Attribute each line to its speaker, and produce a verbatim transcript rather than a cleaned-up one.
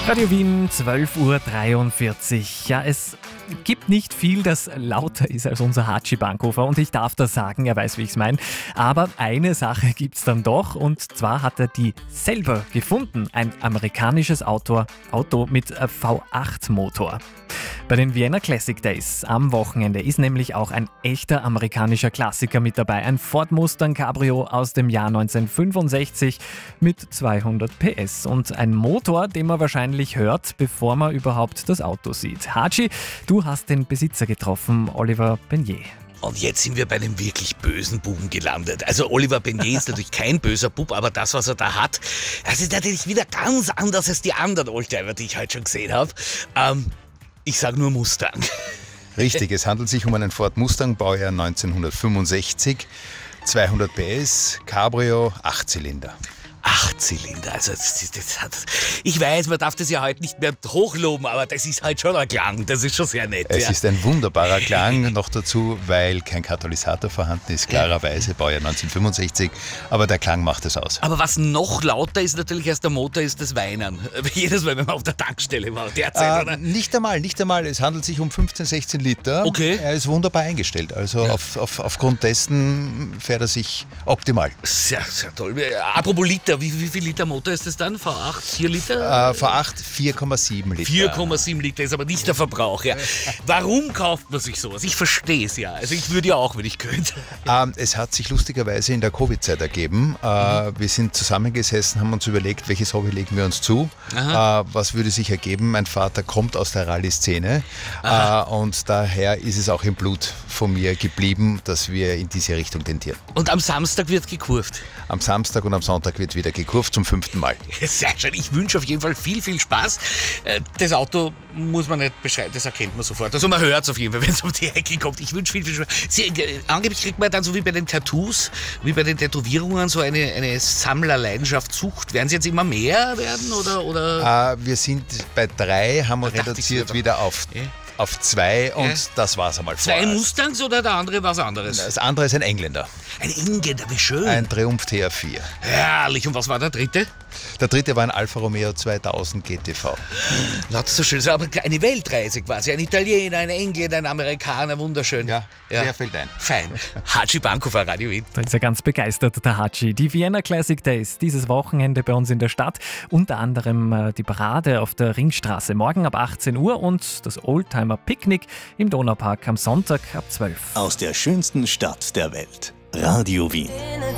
Speaker 1: Radio Wien, zwölf Uhr dreiundvierzig. Ja, es gibt nicht viel, das lauter ist als unser Hatschi Bankhofer. Und ich darf das sagen, er weiß, wie ich es meine. Aber eine Sache gibt's dann doch. Und zwar hat er die selber gefunden. Ein amerikanisches Auto, Auto mit V acht Motor. Bei den Vienna Classic Days am Wochenende ist nämlich auch ein echter amerikanischer Klassiker mit dabei. Ein Ford Mustang Cabrio aus dem Jahr neunzehnhundertfünfundsechzig mit zweihundert P S. Und ein Motor, den man wahrscheinlich hört, bevor man überhaupt das Auto sieht. Hatschi, du hast den Besitzer getroffen, Oliver Beignet.
Speaker 2: Und jetzt sind wir bei einem wirklich bösen Buben gelandet. Also Oliver Beignet ist natürlich kein böser Bub, aber das, was er da hat, das ist natürlich wieder ganz anders als die anderen Oldtimer, die ich heute schon gesehen habe. Ähm, ich sage nur Mustang.
Speaker 3: Richtig, es handelt sich um einen Ford Mustang, Baujahr neunzehnhundertfünfundsechzig, zweihundert P S, Cabrio, acht Zylinder.
Speaker 2: Acht Zylinder, also das, das, das hat, ich weiß, man darf das ja heute nicht mehr hochloben, aber das ist halt schon ein Klang, das ist schon sehr nett.
Speaker 3: Es
Speaker 2: ja.
Speaker 3: ist ein wunderbarer Klang, noch dazu, weil kein Katalysator vorhanden ist, klarerweise, Baujahr neunzehnhundertfünfundsechzig, aber der Klang macht es aus.
Speaker 2: Aber was noch lauter ist natürlich als der Motor, ist das Weinen. Jedes Mal, wenn man auf der Tankstelle war, derzeit,
Speaker 3: Äh,
Speaker 2: oder?
Speaker 3: nicht einmal, nicht einmal, es handelt sich um fünfzehn, sechzehn Liter.
Speaker 2: Okay.
Speaker 3: Er ist wunderbar eingestellt, also
Speaker 2: Ja.
Speaker 3: auf, auf, aufgrund dessen fährt er sich optimal.
Speaker 2: Sehr, sehr toll. Apropos Liter, wie, wie viel Liter Motor ist das dann? V acht, vier Liter?
Speaker 3: Äh, V acht vier Komma sieben Liter.
Speaker 2: vier Komma sieben Liter ist aber nicht der Verbrauch. Ja. Warum kauft man sich sowas? Ich verstehe es ja. Also ich würde ja auch, wenn ich könnte.
Speaker 3: Ähm, es hat sich lustigerweise in der Covid-Zeit ergeben. Äh, wir sind zusammengesessen, haben uns überlegt, welches Hobby legen wir uns zu. Äh, was würde sich ergeben? Mein Vater kommt aus der Rallye-Szene äh, und daher ist es auch im Blut von mir geblieben, dass wir in diese Richtung tendieren.
Speaker 2: Und am Samstag wird gekurvt.
Speaker 3: Am Samstag und am Sonntag wird wieder gekurvt zum fünften Mal.
Speaker 2: Sehr schön. Ich wünsche auf jeden Fall viel, viel Spaß. Äh, Das Auto muss man nicht beschreiben, das erkennt man sofort. Also man hört es auf jeden Fall, wenn es um die Ecke kommt. Ich wünsche viel, viel Spaß. Sie, äh, angeblich kriegt man dann so wie bei den Tattoos, wie bei den Tätowierungen, so eine, eine Sammlerleidenschaft, Sucht. Werden sie jetzt immer mehr werden? Oder, oder?
Speaker 3: Äh, wir sind bei drei, haben wir
Speaker 2: Da dachte ich
Speaker 3: reduziert
Speaker 2: wieder.
Speaker 3: wieder auf,
Speaker 2: Ja.
Speaker 3: auf zwei und
Speaker 2: Ja.
Speaker 3: das war es einmal
Speaker 2: Zwei
Speaker 3: vorerst.
Speaker 2: Mustangs oder der andere was anderes?
Speaker 3: Das andere ist ein Engländer,
Speaker 2: Ein Engländer, wie schön.
Speaker 3: ein Triumph T R vier.
Speaker 2: Herrlich. Und was war der dritte?
Speaker 3: Der dritte war ein Alfa Romeo zweitausend G T V.
Speaker 2: Laut so schön. Aber eine Weltreise quasi. Ein Italiener, ein Engländer, ein Amerikaner, wunderschön.
Speaker 3: Ja, der fällt ein.
Speaker 2: Fein. Hatschi Bankhofer, Radio Wien.
Speaker 1: Da ist er ganz begeistert, der Hatschi. Die Vienna Classic Days, dieses Wochenende bei uns in der Stadt. Unter anderem äh, die Parade auf der Ringstraße, morgen ab achtzehn Uhr und das Oldtimer-Picknick im Donaupark am Sonntag ab zwölf.
Speaker 4: Aus der schönsten Stadt der Welt. Radio Wien.